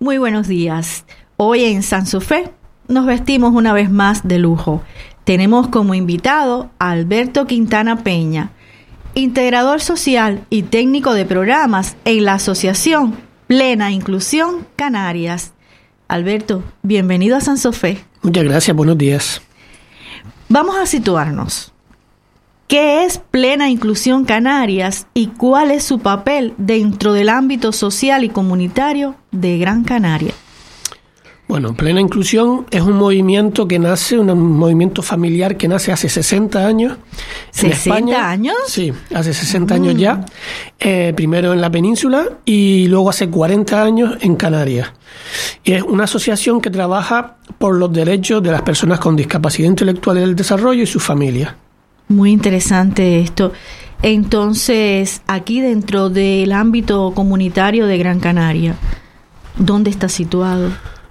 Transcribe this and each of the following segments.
Muy buenos días. Hoy en Sansofé nos vestimos una vez más de lujo. Tenemos como invitado a Alberto Quintana Peña, integrador social y técnico de programas en la Asociación Plena Inclusión Canarias. Alberto, bienvenido a Sansofé. Muchas gracias, buenos días. Vamos a situarnos. ¿Qué es Plena Inclusión Canarias y cuál es su papel dentro del ámbito social y comunitario de Gran Canaria? Bueno, Plena Inclusión es un movimiento que nace, un movimiento familiar que nace hace 60 años. ¿60 en España, años? Sí, hace 60 años ya. Primero en la península y luego hace 40 años en Canarias. Y es una asociación que trabaja por los derechos de las personas con discapacidad intelectual y del desarrollo y sus familias. Muy interesante esto. Entonces, aquí dentro del ámbito comunitario de Gran Canaria, ¿dónde está situado?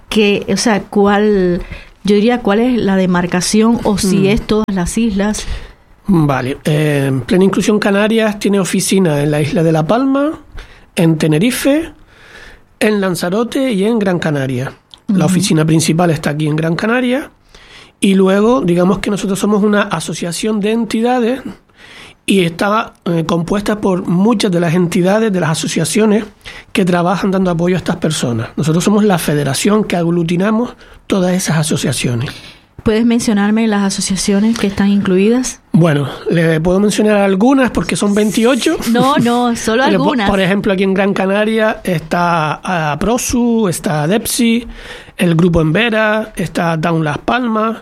¿Cuál es la demarcación o si es todas las islas? Vale. Plena Inclusión Canarias tiene oficina en la isla de La Palma, en Tenerife, en Lanzarote y en Gran Canaria. La oficina principal está aquí en Gran Canaria. Y luego, digamos que nosotros somos una asociación de entidades y está compuesta por muchas de las entidades, de las asociaciones que trabajan dando apoyo a estas personas. Nosotros somos la federación que aglutinamos todas esas asociaciones. ¿Puedes mencionarme las asociaciones que están incluidas? Bueno, le puedo mencionar algunas porque son 28. No, solo algunas. Por ejemplo, aquí en Gran Canaria está Prosu, está Depsi, el Grupo Envera, está Down Las Palmas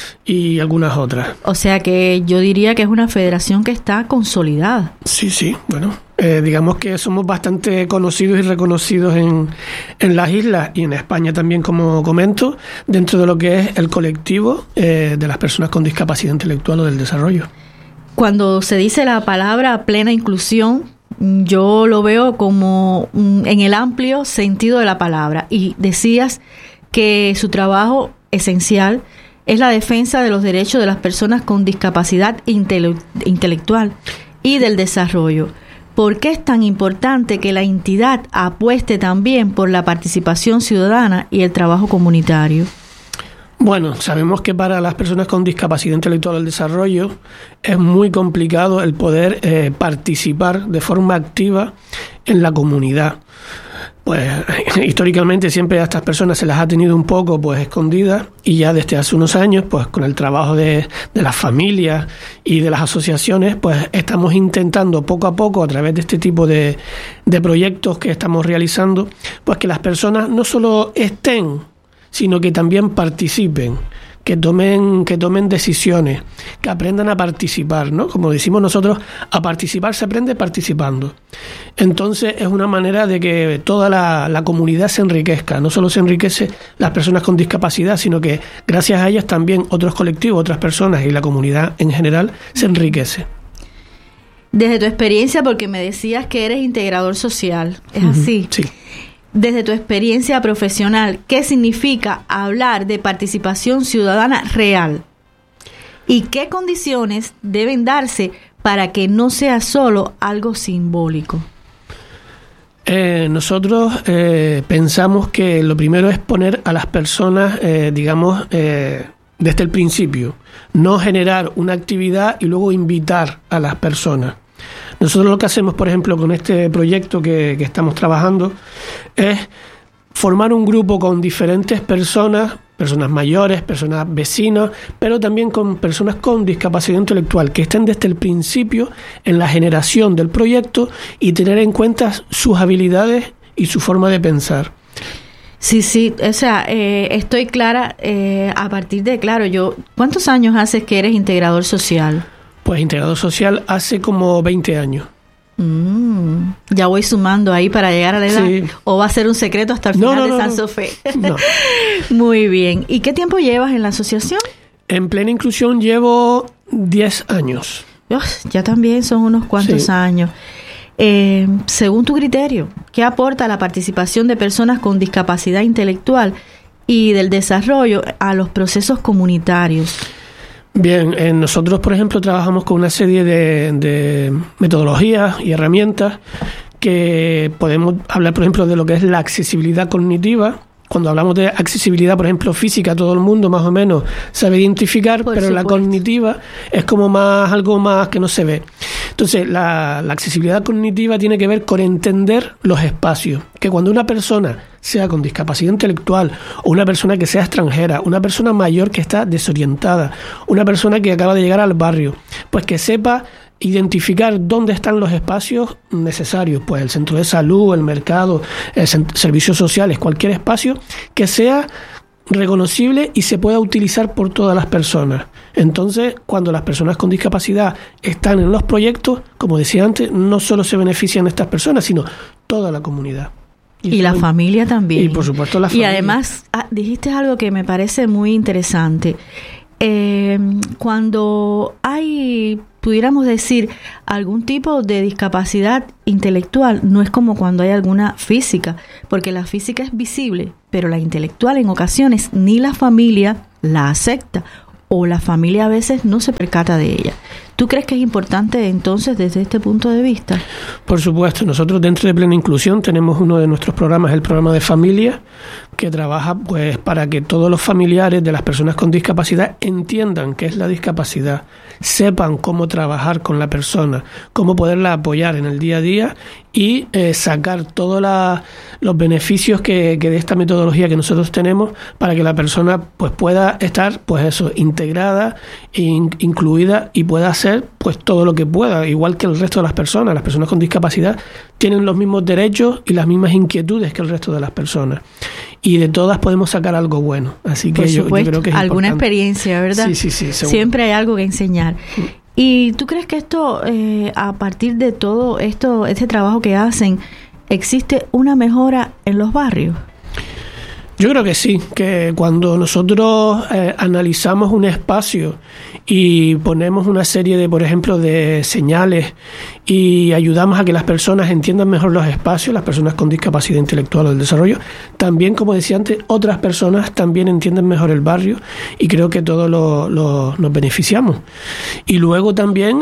y algunas otras. O sea que yo diría que es una federación que está consolidada. Sí, bueno. Digamos que somos bastante conocidos y reconocidos en las islas y en España también, como comento, dentro de lo que es el colectivo de las personas con discapacidad intelectual o del desarrollo. Cuando se dice la palabra plena inclusión, yo lo veo como en el amplio sentido de la palabra. Y decías que su trabajo esencial es la defensa de los derechos de las personas con discapacidad intelectual y del desarrollo. ¿Por qué es tan importante que la entidad apueste también por la participación ciudadana y el trabajo comunitario? Bueno, sabemos que para las personas con discapacidad intelectual del desarrollo es muy complicado el poder participar de forma activa en la comunidad. Pues históricamente siempre a estas personas se las ha tenido un poco pues escondidas y ya desde hace unos años pues con el trabajo de las familias y de las asociaciones pues estamos intentando poco a poco a través de este tipo de proyectos que estamos realizando pues que las personas no solo estén sino que también participen, que tomen decisiones, que aprendan a participar, ¿no? Como decimos nosotros, a participar se aprende participando. Entonces es una manera de que toda la comunidad se enriquezca. No solo se enriquece las personas con discapacidad, sino que gracias a ellas también otros colectivos, otras personas y la comunidad en general se enriquece. Desde tu experiencia, porque me decías que eres integrador social, ¿es así? Sí. Desde tu experiencia profesional, ¿qué significa hablar de participación ciudadana real? ¿Y qué condiciones deben darse para que no sea solo algo simbólico? Nosotros pensamos que lo primero es poner a las personas, desde el principio, no generar una actividad y luego invitar a las personas. Nosotros lo que hacemos, por ejemplo, con este proyecto que estamos trabajando, es formar un grupo con diferentes personas mayores, personas vecinas, pero también con personas con discapacidad intelectual, que estén desde el principio en la generación del proyecto y tener en cuenta sus habilidades y su forma de pensar. Sí, o sea, estoy clara a partir de, ¿cuántos años haces que eres integrador social? Pues integrador social hace como 20 años. Ya voy sumando ahí para llegar a la edad. Sí. ¿O va a ser un secreto hasta el final de Sansofé? No. Muy bien. ¿Y qué tiempo llevas en la asociación? En Plena Inclusión llevo 10 años. Ya también son unos cuantos años. Según tu criterio, ¿qué aporta la participación de personas con discapacidad intelectual y del desarrollo a los procesos comunitarios? Bien, nosotros, por ejemplo, trabajamos con una serie de metodologías y herramientas que podemos hablar, por ejemplo, de lo que es la accesibilidad cognitiva. Cuando hablamos de accesibilidad, por ejemplo, física, todo el mundo más o menos sabe identificar, pero la cognitiva es como algo más que no se ve. Entonces, la accesibilidad cognitiva tiene que ver con entender los espacios. Que cuando una persona, sea con discapacidad intelectual, o una persona que sea extranjera, una persona mayor que está desorientada, una persona que acaba de llegar al barrio, pues que sepa identificar dónde están los espacios necesarios, pues el centro de salud, el mercado, servicios sociales, cualquier espacio que sea reconocible y se pueda utilizar por todas las personas. Entonces, cuando las personas con discapacidad están en los proyectos, como decía antes, no solo se benefician estas personas, sino toda la comunidad. Y la familia también. Y por supuesto la familia. Y además, dijiste algo que me parece muy interesante. Cuando hay, pudiéramos decir, algún tipo de discapacidad intelectual, no es como cuando hay alguna física, porque la física es visible, pero la intelectual en ocasiones ni la familia la acepta, o la familia a veces no se percata de ella. ¿Tú crees que es importante entonces desde este punto de vista? Por supuesto, nosotros dentro de Plena Inclusión tenemos uno de nuestros programas, el programa de familia, que trabaja pues para que todos los familiares de las personas con discapacidad entiendan qué es la discapacidad, sepan cómo trabajar con la persona, cómo poderla apoyar en el día a día y sacar todos los beneficios que de esta metodología que nosotros tenemos para que la persona pues pueda estar pues eso, integrada, incluida y pueda hacer pues todo lo que pueda, igual que el resto de las personas. Las personas con discapacidad tienen los mismos derechos y las mismas inquietudes que el resto de las personas. Y de todas podemos sacar algo bueno. Así que yo creo que es alguna importante. Experiencia, ¿verdad? Sí, seguro. Siempre hay algo que enseñar. ¿Y tú crees que esto, a partir de todo este trabajo que hacen, existe una mejora en los barrios? Yo creo que sí, que cuando nosotros analizamos un espacio y ponemos una serie de, por ejemplo, de señales y ayudamos a que las personas entiendan mejor los espacios, las personas con discapacidad intelectual o del desarrollo, también, como decía antes, otras personas también entienden mejor el barrio y creo que todos nos beneficiamos. Y luego también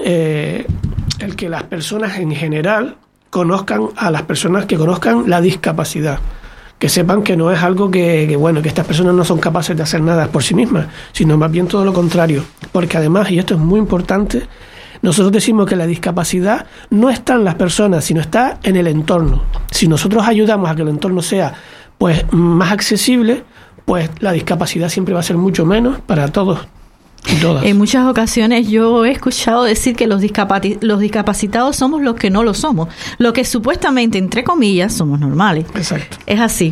el que las personas en general conozcan a las personas que conozcan la discapacidad. Que sepan que no es algo que estas personas no son capaces de hacer nada por sí mismas, sino más bien todo lo contrario. Porque además, y esto es muy importante, nosotros decimos que la discapacidad no está en las personas, sino está en el entorno. Si nosotros ayudamos a que el entorno sea pues más accesible, pues la discapacidad siempre va a ser mucho menos para todos. En muchas ocasiones yo he escuchado decir que los discapacitados somos los que no lo somos, los que supuestamente, entre comillas, somos normales. Exacto. Es así.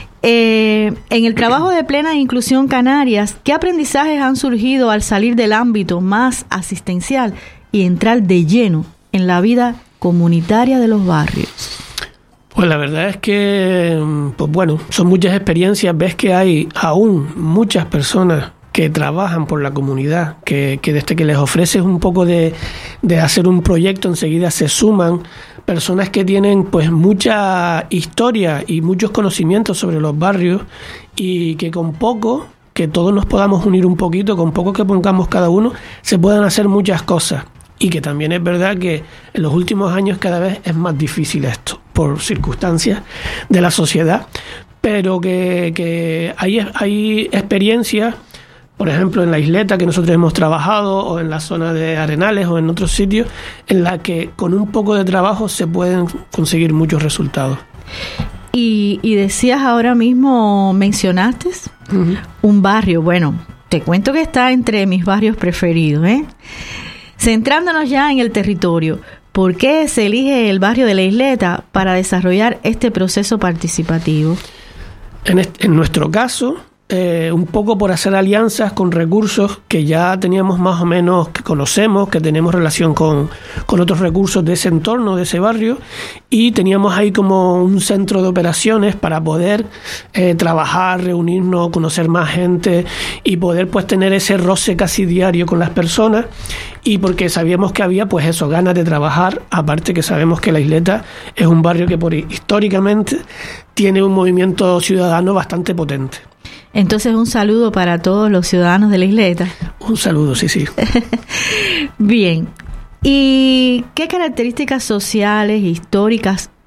En el trabajo de Plena Inclusión Canarias, ¿qué aprendizajes han surgido al salir del ámbito más asistencial y entrar de lleno en la vida comunitaria de los barrios? Pues la verdad es que, son muchas experiencias. Ves que hay aún muchas personas que trabajan por la comunidad, que desde que les ofreces un poco de hacer un proyecto, enseguida se suman personas que tienen pues mucha historia y muchos conocimientos sobre los barrios y que con poco, que todos nos podamos unir un poquito, con poco que pongamos cada uno, se puedan hacer muchas cosas. Y que también es verdad que en los últimos años cada vez es más difícil esto, por circunstancias de la sociedad, pero que hay experiencias. Por ejemplo, en la isleta que nosotros hemos trabajado, o en la zona de Arenales, o en otros sitios, en la que con un poco de trabajo se pueden conseguir muchos resultados. Y decías ahora mismo, mencionaste un barrio. Bueno, te cuento que está entre mis barrios preferidos, Centrándonos ya en el territorio, ¿por qué se elige el barrio de la isleta para desarrollar este proceso participativo? En nuestro caso, un poco por hacer alianzas con recursos que ya teníamos más o menos, que conocemos, que tenemos relación con otros recursos de ese entorno, de ese barrio, y teníamos ahí como un centro de operaciones para poder trabajar, reunirnos, conocer más gente y poder pues tener ese roce casi diario con las personas, y porque sabíamos que había pues eso, ganas de trabajar, aparte que sabemos que la isleta es un barrio que históricamente tiene un movimiento ciudadano bastante potente. Entonces, un saludo para todos los ciudadanos de la isleta. Un saludo, sí. Bien. ¿Y qué características sociales, históricas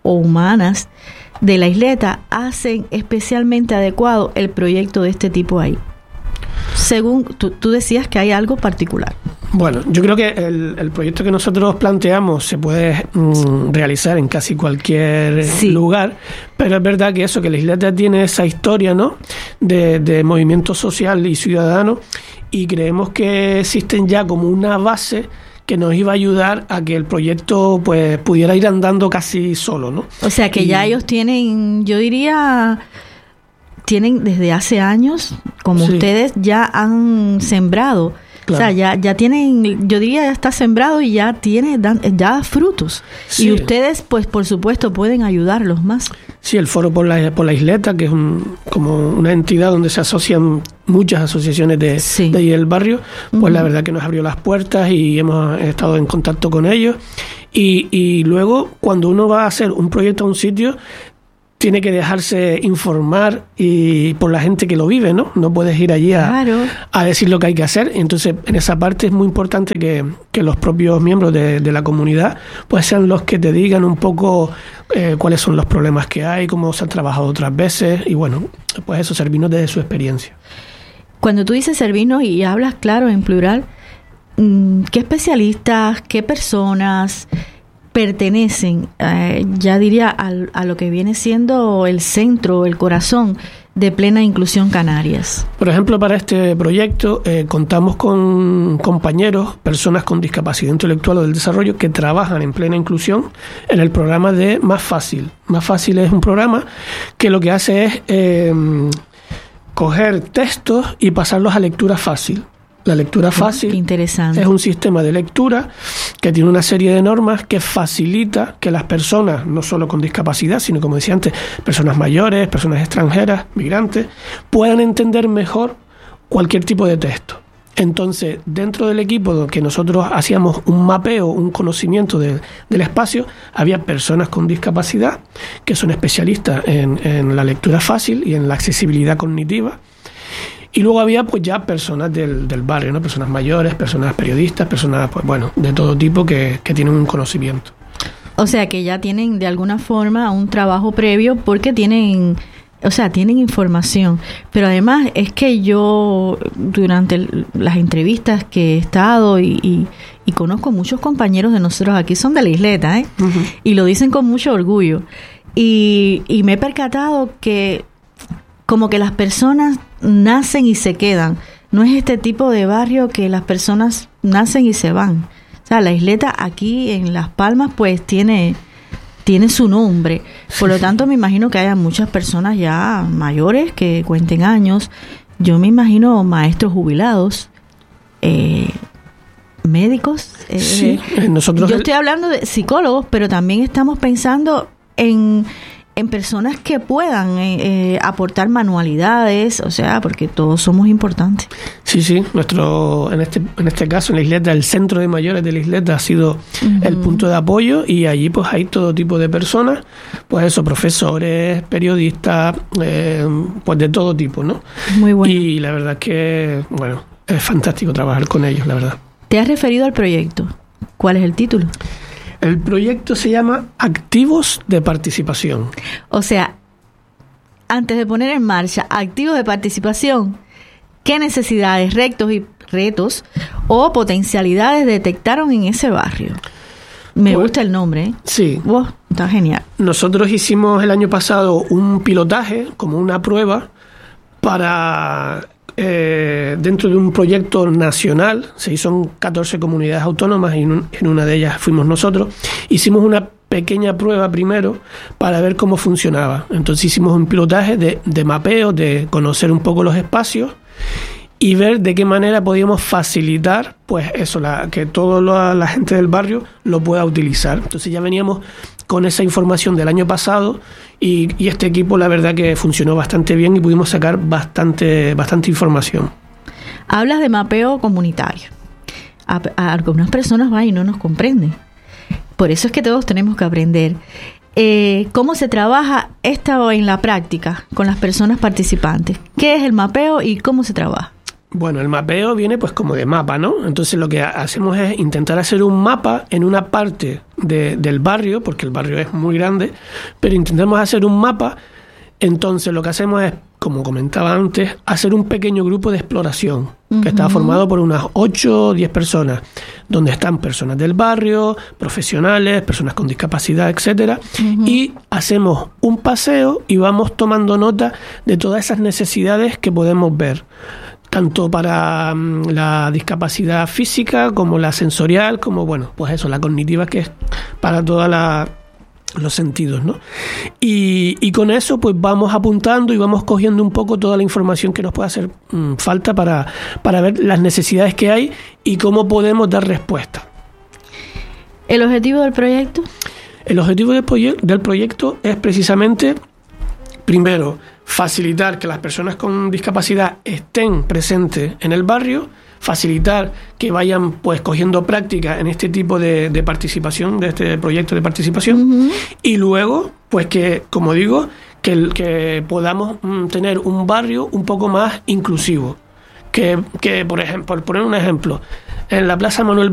o humanas de la isleta hacen especialmente adecuado el proyecto de este tipo ahí? Según tú decías que hay algo particular. Bueno, yo creo que el proyecto que nosotros planteamos se puede realizar en casi cualquier lugar, pero es verdad que eso, que la isleta tiene esa historia, ¿no?, de movimiento social y ciudadano, y creemos que existen ya como una base que nos iba a ayudar a que el proyecto pues pudiera ir andando casi solo, ¿no? O sea que ya ellos tienen, yo diría, tienen desde hace años, como ustedes ya han sembrado. Claro. O sea, ya tienen, yo diría, ya está sembrado y ya tiene, ya frutos. Sí. Y ustedes, pues, por supuesto, pueden ayudarlos más. Sí, el Foro por la Isleta, que es como una entidad donde se asocian muchas asociaciones de ahí del barrio, pues la verdad que nos abrió las puertas y hemos estado en contacto con ellos. Y luego, cuando uno va a hacer un proyecto a un sitio, tiene que dejarse informar y por la gente que lo vive, ¿no? No puedes ir allí a decir lo que hay que hacer. Entonces, en esa parte es muy importante que los propios miembros de la comunidad pues sean los que te digan un poco cuáles son los problemas que hay, cómo se han trabajado otras veces y, bueno, pues eso, servirnos desde su experiencia. Cuando tú dices servirnos y hablas, claro, en plural, ¿qué especialistas, qué personas pertenecen, ya diría, a lo que viene siendo el centro, el corazón de Plena Inclusión Canarias? Por ejemplo, para este proyecto contamos con compañeros, personas con discapacidad intelectual o del desarrollo que trabajan en Plena Inclusión en el programa de Más Fácil. Más Fácil es un programa que lo que hace es coger textos y pasarlos a lectura fácil. La lectura fácil es un sistema de lectura que tiene una serie de normas que facilita que las personas, no solo con discapacidad, sino, como decía antes, personas mayores, personas extranjeras, migrantes, puedan entender mejor cualquier tipo de texto. Entonces, dentro del equipo que nosotros hacíamos un mapeo, un conocimiento del espacio, había personas con discapacidad que son especialistas en la lectura fácil y en la accesibilidad cognitiva. Y luego había pues ya personas del barrio, ¿no? Personas mayores, personas periodistas, personas pues bueno, de todo tipo que tienen un conocimiento. O sea que ya tienen de alguna forma un trabajo previo porque tienen información. Pero además es que yo durante las entrevistas que he estado y conozco muchos compañeros de nosotros aquí, son de la isleta, y lo dicen con mucho orgullo. Y me he percatado que como que las personas nacen y se quedan. No es este tipo de barrio que las personas nacen y se van. O sea, la isleta aquí en Las Palmas pues tiene su nombre. Por lo tanto, me imagino que haya muchas personas ya mayores que cuenten años. Yo me imagino maestros jubilados, médicos. Nosotros yo estoy hablando de psicólogos, pero también estamos pensando en personas que puedan aportar manualidades, o sea, porque todos somos importantes. Sí, en este caso, en la isleta, el centro de mayores de la isleta ha sido el punto de apoyo, y allí pues hay todo tipo de personas, pues eso, profesores, periodistas, pues de todo tipo, ¿no? Muy bueno. Y la verdad es que, bueno, es fantástico trabajar con ellos, la verdad. ¿Te has referido al proyecto? ¿Cuál es el título? El proyecto se llama Activos de Participación. O sea, antes de poner en marcha Activos de Participación, ¿qué necesidades, retos o potencialidades detectaron en ese barrio? Me gusta el nombre, ¿eh? Sí. Wow, está genial. Nosotros hicimos el año pasado un pilotaje, como una prueba, para dentro de un proyecto nacional. Se hizo en 14 comunidades autónomas y en una de ellas fuimos nosotros. Hicimos una pequeña prueba primero para ver cómo funcionaba. Entonces hicimos un pilotaje de mapeo, de conocer un poco los espacios y ver de qué manera podíamos facilitar pues eso, que toda la gente del barrio lo pueda utilizar. Entonces ya veníamos con esa información del año pasado y este equipo la verdad que funcionó bastante bien y pudimos sacar bastante información. Hablas de mapeo comunitario. Algunas personas van y no nos comprenden. Por eso es que todos tenemos que aprender. ¿Cómo se trabaja esto en la práctica con las personas participantes? ¿Qué es el mapeo y cómo se trabaja? Bueno, el mapeo viene pues como de mapa, ¿no? Entonces lo que hacemos es intentar hacer un mapa en una parte del barrio, porque el barrio es muy grande, pero intentamos hacer un mapa. Entonces lo que hacemos es, como comentaba antes, hacer un pequeño grupo de exploración, que está formado por unas 8 o 10 personas, donde están personas del barrio, profesionales, personas con discapacidad, etcétera, y hacemos un paseo y vamos tomando nota de todas esas necesidades que podemos ver, tanto para la discapacidad física como la sensorial, como, bueno, pues eso, la cognitiva, que es para todos los sentidos, ¿no? Y con eso pues vamos apuntando y vamos cogiendo un poco toda la información que nos puede hacer falta para ver las necesidades que hay y cómo podemos dar respuesta. ¿El objetivo del proyecto? El objetivo del proyecto es precisamente, primero, facilitar que las personas con discapacidad estén presentes en el barrio, facilitar que vayan pues cogiendo práctica en este tipo de participación, de este proyecto de participación, y luego pues que, como digo, que podamos tener un barrio un poco más inclusivo, que por ejemplo, por poner un ejemplo, en la Plaza Manuel